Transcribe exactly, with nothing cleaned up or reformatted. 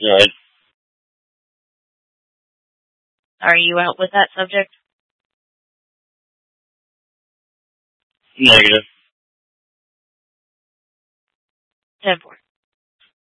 Right. Are you out with that subject? Negative. ten four.